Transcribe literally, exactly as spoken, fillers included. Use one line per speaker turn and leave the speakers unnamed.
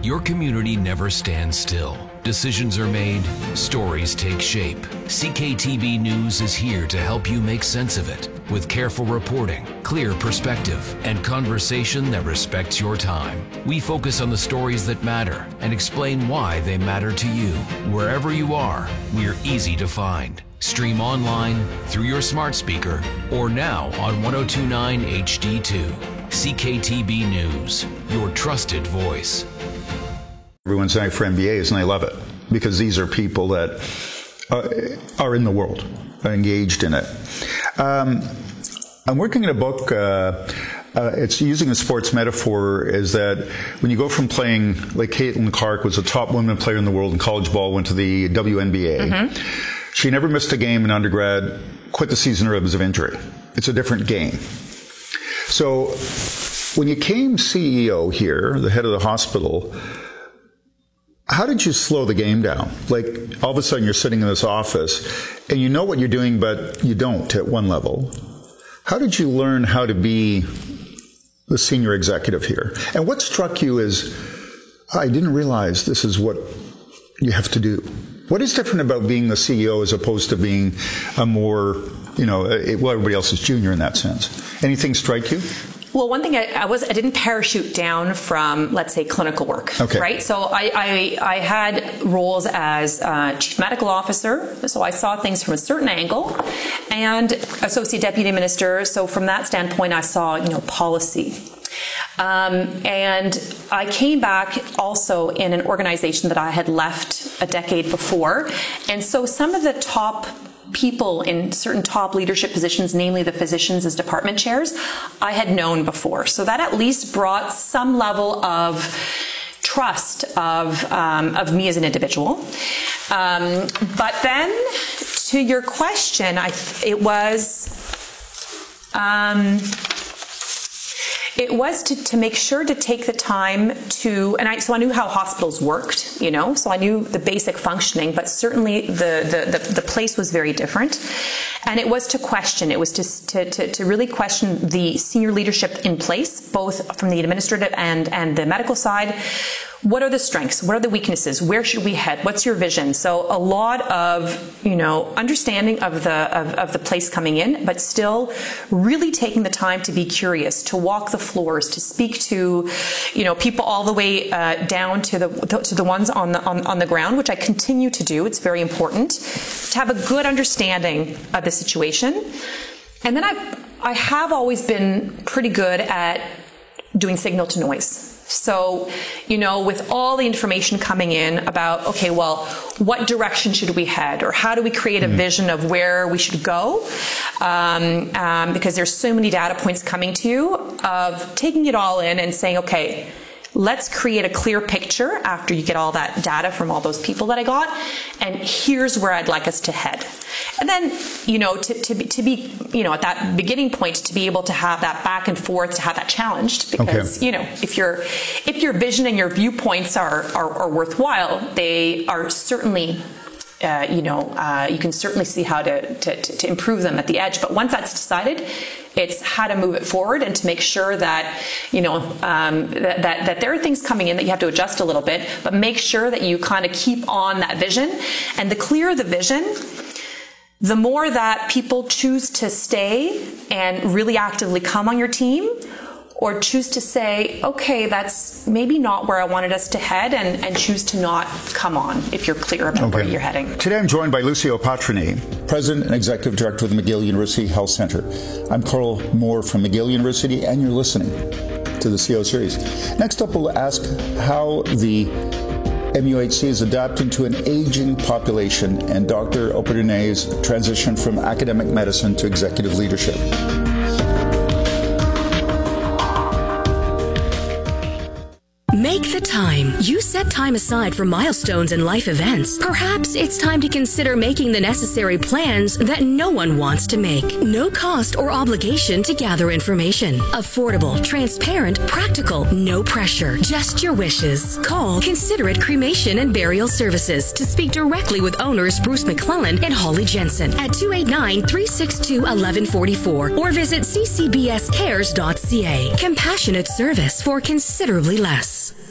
Your community never stands still. Decisions are made, stories take shape. C K T B News is here to help you make sense of it with careful reporting, clear perspective, and conversation that respects your time. We focus on the stories that matter and explain why they matter to you. Wherever you are, we're easy to find. Stream online, through your smart speaker, or now on one oh two point nine H D two. C K T B News, your trusted voice.
Everyone's night for M B As, and I love it because these are people that uh, are in the world, are engaged in it. Um, I'm working in a book. Uh, uh, it's using a sports metaphor. Is that when you go from playing, like Caitlin Clark was a top women player in the world in college ball, went to the W N B A. Mm-hmm. She never missed a game in undergrad. Quit the season early because of injury. It's a different game. So when you came C E O here, the head of the hospital, how did you slow the game down? Like, all of a sudden you're sitting in this office and you know what you're doing, but you don't at one level. How did you learn how to be the senior executive here? And what struck you is, I didn't realize this is what you have to do. What is different about being the C E O as opposed to being a more, you know, well, everybody else is junior in that sense? Anything strike you?
Well, one thing I, I was I didn't parachute down from, let's say, clinical work,
okay.
right? So I, I, I had roles as uh, chief medical officer, so I saw things from a certain angle, and associate deputy minister. So from that standpoint, I saw, you know, policy. Um, and I came back also in an organization that I had left a decade before, and so some of the top people in certain top leadership positions, namely the physicians as department chairs, I had known before. So that at least brought some level of trust of, um, of me as an individual. Um, but then to your question, I, it was, um, It was to, to make sure to take the time to, and I, so I knew how hospitals worked, you know, so I knew the basic functioning, but certainly the, the, the, the place was very different. And it was to question, it was to, to, to, to really question the senior leadership in place, both from the administrative and, and the medical side. What are the strengths? What are the weaknesses? Where should we head? What's your vision? So a lot of, you know, understanding of the of, of the place coming in, but still really taking the time to be curious, to walk the floors, to speak to, you know, people all the way uh, down to the to the ones on the on, on the ground, which I continue to do. It's very important to have a good understanding of the situation. And then I I have always been pretty good at doing signal to noise. So, you know, with all the information coming in about, okay, well, what direction should we head, or how do we create a mm-hmm. vision of where we should go? Um, um, because there's so many data points coming to you, of taking it all in and saying, okay, let's create a clear picture after you get all that data from all those people that I got, and here's where I'd like us to head. And then, you know, to, to, be, to be, you know, at that beginning point, to be able to have that back and forth, to have that challenged, because, okay. you know, if your if your vision and your viewpoints are, are, are worthwhile, they are certainly, uh, you know, uh, you can certainly see how to, to, to improve them at the edge. But once that's decided, it's how to move it forward and to make sure that, you know, um, that, that, that there are things coming in that you have to adjust a little bit, but make sure that you kind of keep on that vision. And the clearer the vision, the more that people choose to stay and really actively come on your team, or choose to say, okay, that's maybe not where I wanted us to head, and, and choose to not come on if you're clear about okay. where you're heading.
Today I'm joined by Lucio Patrini, President and Executive Director of the McGill University Health Center. I'm Carl Moore from McGill University, and you're listening to the C E O Series. Next up, we'll ask how the M U H C is adapting to an aging population, and Doctor Operdonet's transition from academic medicine to executive leadership.
Make the time. You set time aside for milestones and life events. Perhaps it's time to consider making the necessary plans that no one wants to make. No cost or obligation to gather information. Affordable, transparent, practical, no pressure. Just your wishes. Call Considerate Cremation and Burial Services to speak directly with owners Bruce McClellan and Holly Jensen at two eight nine, three six two, one one four four or visit c c b s cares dot c a. Compassionate service for considerably less.